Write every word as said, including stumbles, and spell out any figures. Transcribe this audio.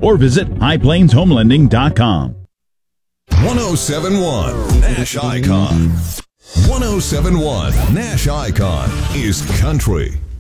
or visit high plains home lending dot com. one oh seven point one Nash Icon. one oh seven point one Nash Icon is country.